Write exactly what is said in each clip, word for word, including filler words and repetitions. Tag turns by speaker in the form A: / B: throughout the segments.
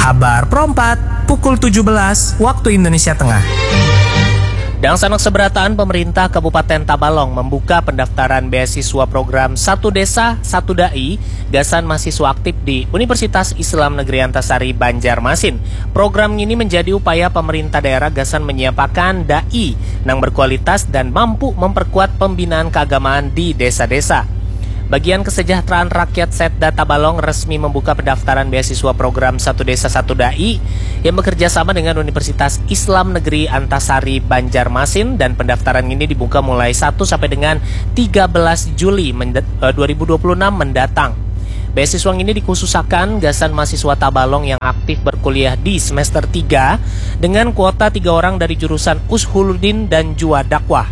A: Habar Perempat, pukul tujuh belas waktu Indonesia Tengah.
B: Dan sanak seberataan pemerintah Kabupaten Tabalong membuka pendaftaran beasiswa program Satu Desa, Satu Dai, gasan mahasiswa aktif di Universitas Islam Negeri Antasari, Banjarmasin. Program ini menjadi upaya pemerintah daerah gasan menyiapkan dai yang berkualitas dan mampu memperkuat pembinaan keagamaan di desa-desa. Bagian Kesejahteraan Rakyat Setda Tabalong resmi membuka pendaftaran beasiswa program Satu Desa Satu Dai yang bekerja sama dengan Universitas Islam Negeri Antasari, Banjarmasin, dan pendaftaran ini dibuka mulai satu sampai dengan tiga belas Juli dua ribu dua puluh enam mendatang. Beasiswa ini dikhususkan gasan mahasiswa Tabalong yang aktif berkuliah di semester tiga dengan kuota tiga orang dari jurusan Ushuluddin dan Jua Dakwah.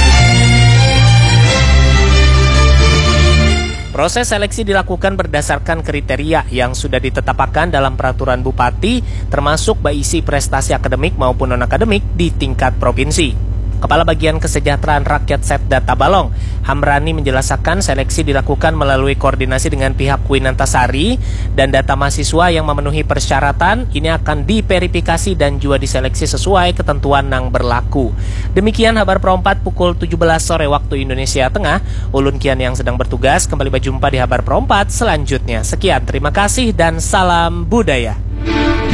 B: Proses seleksi dilakukan berdasarkan kriteria yang sudah ditetapkan dalam peraturan Bupati, termasuk baisi prestasi akademik maupun non-akademik di tingkat provinsi. Kepala Bagian Kesejahteraan Rakyat Setda Tabalong, Hamrani, menjelaskan seleksi dilakukan melalui koordinasi dengan pihak U I N Antasari dan data mahasiswa yang memenuhi persyaratan ini akan diverifikasi dan juga diseleksi sesuai ketentuan yang berlaku. Demikian Habar Perempat pukul tujuh belas sore waktu Indonesia Tengah. Ulun Kian yang sedang bertugas kembali berjumpa di Habar Perempat selanjutnya. Sekian, terima kasih dan salam budaya.